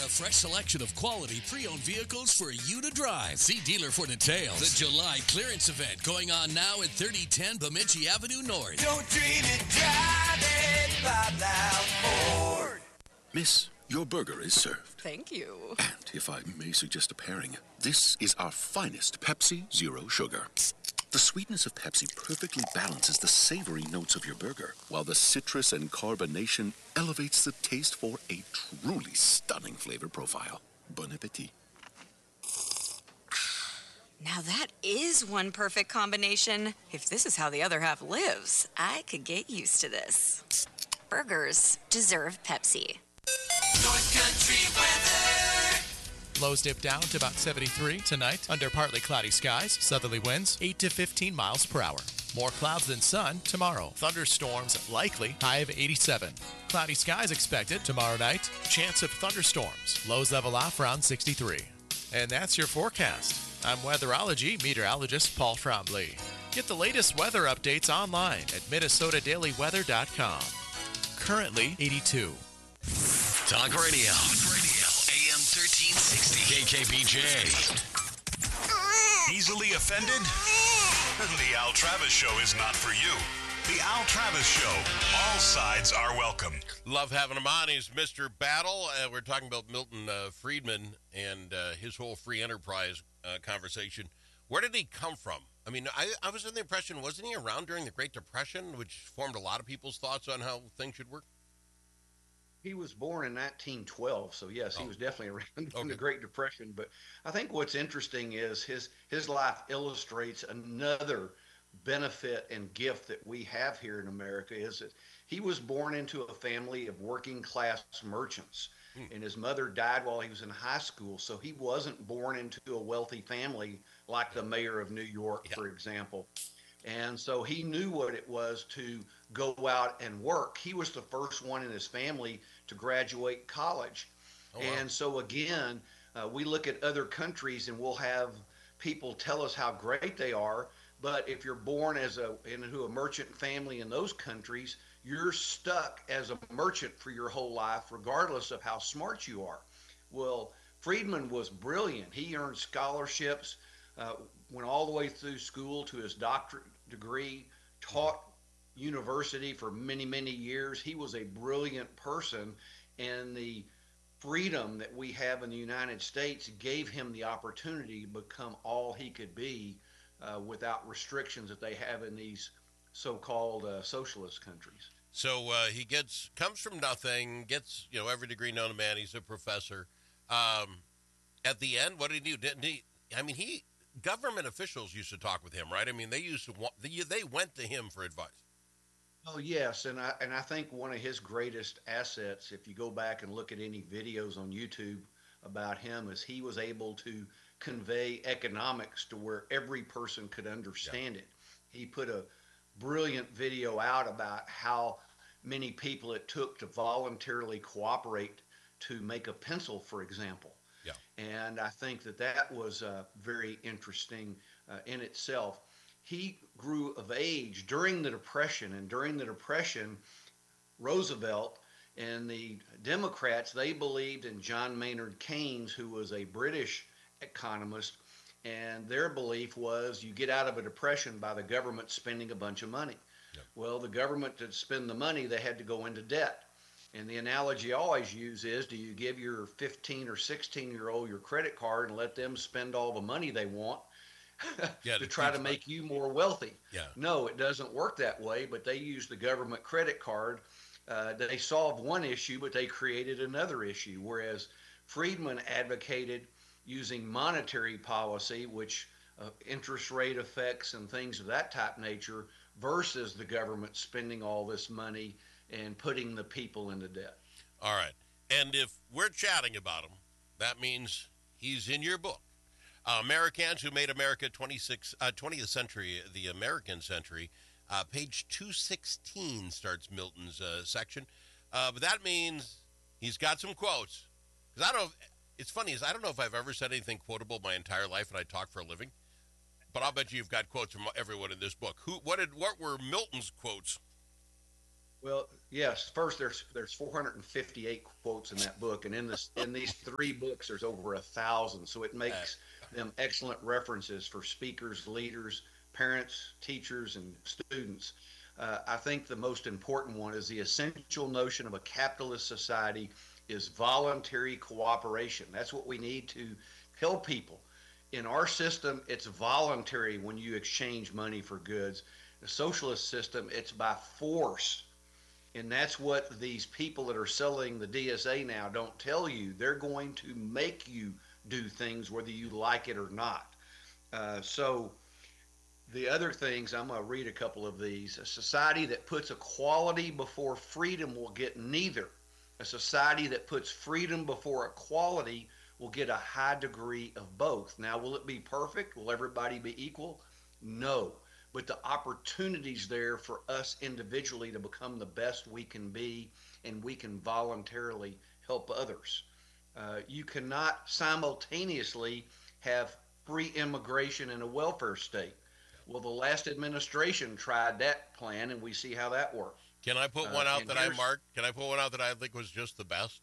a fresh selection of quality pre-owned vehicles for you to drive. See dealer for details. The July clearance event going on now at 3010 Bemidji Avenue North. Don't dream it, drive it, Bob Loud Ford. Miss, your burger is served. Thank you. And if I may suggest a pairing, this is our finest Pepsi Zero Sugar. The sweetness of Pepsi perfectly balances the savory notes of your burger, while the citrus and carbonation elevates the taste for a truly stunning flavor profile. Bon appetit. Now that is one perfect combination. If this is how the other half lives, I could get used to this. Burgers deserve Pepsi. North Country weather. Lows dip down to about 73 tonight under partly cloudy skies. Southerly winds 8 to 15 miles per hour. More clouds than sun tomorrow. Thunderstorms likely. High of 87. Cloudy skies expected tomorrow night. Chance of thunderstorms. Lows level off around 63. And that's your forecast. I'm weatherology meteorologist Paul Trombley. Get the latest weather updates online at minnesotadailyweather.com. Currently 82. Talk Radio. AM 1360. KKBJ. Easily offended? The Al Travis Show is not for you. The Al Travis Show. All sides are welcome. Love having him on. He's Mr. Battle. We're talking about Milton Friedman and his whole free enterprise conversation. Where did he come from? I mean, I was in the impression, wasn't he around during the Great Depression, which formed a lot of people's thoughts on how things should work? He was born in 1912, so yes, he was definitely around during the Great Depression. But I think what's interesting is his life illustrates another benefit and gift that we have here in America, is that he was born into a family of working class merchants. And his mother died while he was in high school, so he wasn't born into a wealthy family like the mayor of New York, for example. And so he knew what it was to go out and work. He was the first one in his family to graduate college. Oh, wow. And so again, we look at other countries and we'll have people tell us how great they are. But if you're born into a merchant family in those countries, you're stuck as a merchant for your whole life, regardless of how smart you are. Well, Friedman was brilliant. He earned scholarships, went all the way through school to his doctorate degree, taught university for many, many years. He was a brilliant person, and the freedom that we have in the United States gave him the opportunity to become all he could be without restrictions that they have in these so-called socialist countries. So he comes from nothing, gets every degree known to man. He's a professor. At the end, what did he do? Didn't he? I mean, government officials used to talk with him, right? I mean, they went to him for advice. Oh yes, and I think one of his greatest assets, if you go back and look at any videos on YouTube about him, is he was able to convey economics to where every person could understand it. He put a brilliant video out about how many people it took to voluntarily cooperate to make a pencil, for example. Yeah. And I think that was very interesting in itself. He grew of age during the Depression, and during the Depression, Roosevelt and the Democrats, they believed in John Maynard Keynes, who was a British economist, and their belief was you get out of a depression by the government spending a bunch of money. Yep. Well, the government to spend the money, they had to go into debt. And the analogy I always use is, do you give your 15 or 16-year-old your credit card and let them spend all the money they want to try to make you more wealthy? Yeah. No, it doesn't work that way, but they use the government credit card. They solved one issue, but they created another issue, whereas Friedman advocated using monetary policy, which interest rate effects and things of that type nature, versus the government spending all this money and putting the people into debt. All right. And if we're chatting about him, that means he's in your book. Americans Who Made America 20th Century, the American Century. Page 216 starts Milton's section. But that means he's got some quotes. Because it's funny, I don't know if I've ever said anything quotable my entire life and I talk for a living. But I'll bet you've got quotes from everyone in this book. What were Milton's quotes? Well, yes. First, there's 458 quotes in that book, and in these three books, there's over 1,000. So it makes them excellent references for speakers, leaders, parents, teachers, and students. I think the most important one is the essential notion of a capitalist society is voluntary cooperation. That's what we need to tell people. In our system, it's voluntary when you exchange money for goods. The socialist system, it's by force. And that's what these people that are selling the DSA now don't tell you. They're going to make you do things whether you like it or not. So the other things, I'm going to read a couple of these. A society that puts equality before freedom will get neither. A society that puts freedom before equality will get a high degree of both. Now, will it be perfect? Will everybody be equal? No. But the opportunities there for us individually to become the best we can be, and we can voluntarily help others. You cannot simultaneously have free immigration in a welfare state. Well, the last administration tried that plan, and we see how that worked. Can I put one out that I marked? Can I put one out that I think was just the best?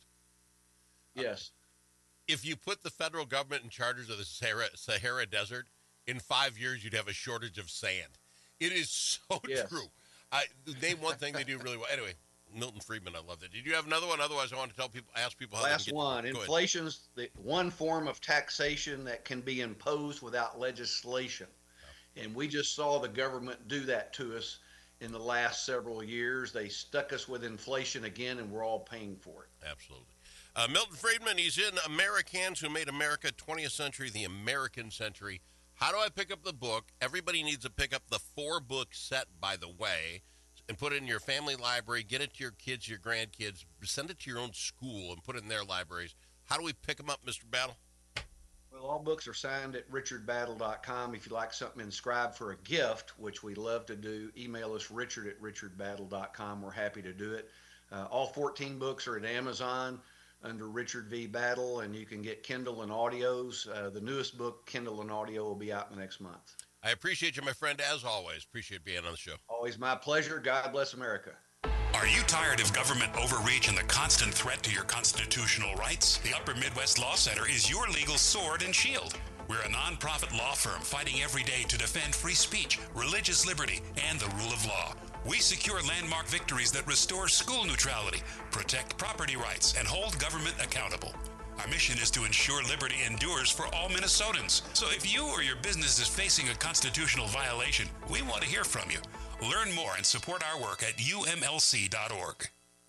Yes. If you put the federal government in charge of the Sahara Desert, in 5 years you'd have a shortage of sand. It is so true. Name one thing they do really well. Anyway, Milton Friedman, I love that. Did you have another one? Otherwise, I want to ask people how Last they can one. Go Inflation's the one form of taxation that can be imposed without legislation. And we just saw the government do that to us in the last several years. They stuck us with inflation again, and we're all paying for it. Absolutely. Milton Friedman, he's in Americans Who Made America 20th Century, the American Century. How do I pick up the book? Everybody needs to pick up the 4-book set, by the way, and put it in your family library. Get it to your kids, your grandkids. Send it to your own school and put it in their libraries. How do we pick them up, Mr. Battle? Well, all books are signed at richardbattle.com. If you'd like something inscribed for a gift, which we love to do, email us richard@richardbattle.com. We're happy to do it. All 14 books are at Amazon under Richard V. Battle, and you can get Kindle and audios. The newest book, Kindle and audio, will be out in the next month. I appreciate you, my friend, as always. Appreciate being on the show. Always my pleasure. God bless America. Are you tired of government overreach and the constant threat to your constitutional rights? The Upper Midwest Law Center is your legal sword and shield. We're a nonprofit law firm fighting every day to defend free speech, religious liberty, and the rule of law. We secure landmark victories that restore school neutrality, protect property rights, and hold government accountable. Our mission is to ensure liberty endures for all Minnesotans. So if you or your business is facing a constitutional violation, we want to hear from you. Learn more and support our work at umlc.org.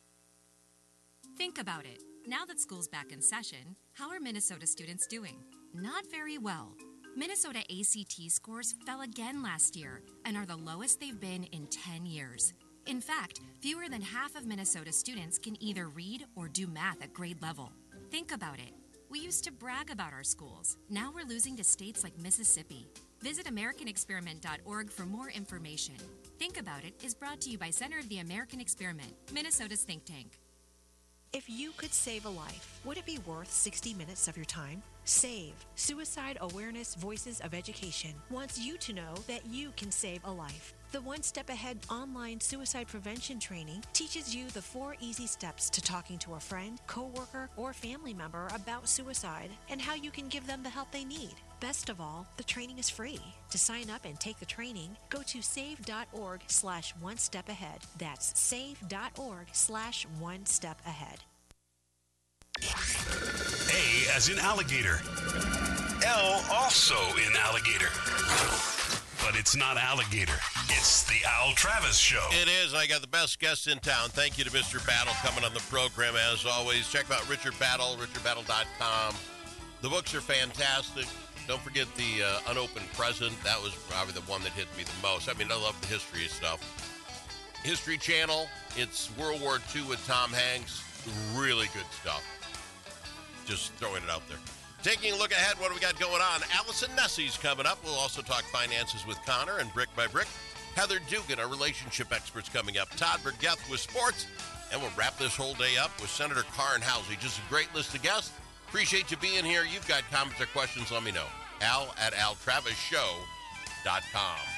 Think about it. Now that school's back in session, how are Minnesota students doing? Not very well. Minnesota ACT scores fell again last year and are the lowest they've been in 10 years. In fact, fewer than half of Minnesota students can either read or do math at grade level. Think about it. We used to brag about our schools. Now we're losing to states like Mississippi. Visit AmericanExperiment.org for more information. Think About It is brought to you by Center of the American Experiment, Minnesota's think tank. If you could save a life, would it be worth 60 minutes of your time? SAVE, Suicide Awareness Voices of Education, wants you to know that you can save a life. The One Step Ahead online suicide prevention training teaches you the 4 easy steps to talking to a friend, coworker, or family member about suicide and how you can give them the help they need. Best of all, the training is free. To sign up and take the training, go to save.org/one-step-ahead. That's save.org/one-step-ahead. A as in alligator. L also in alligator. But it's not alligator. It's the Al Travis Show. It is. I got the best guests in town. Thank you to Mr. Battle coming on the program as always. Check out Richard Battle, richardbattle.com. The books are fantastic. Don't forget the Unopened Present. That was probably the one that hit me the most. I mean, I love the history stuff. History Channel. It's World War II with Tom Hanks. Really good stuff. Just throwing it out there. Taking a look ahead, what do we got going on? Allison Nessie's coming up. We'll also talk finances with Connor and Brick by Brick. Heather Dugan, our relationship expert's coming up. Todd Bergeth with sports. And we'll wrap this whole day up with Senator Karin Housley. Just a great list of guests. Appreciate you being here. You've got comments or questions, let me know. Al@altravisshow.com.